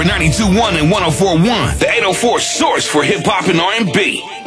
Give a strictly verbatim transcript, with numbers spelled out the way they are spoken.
ninety-two point one and one oh four point one, the eight oh four source for hip hop and R and B.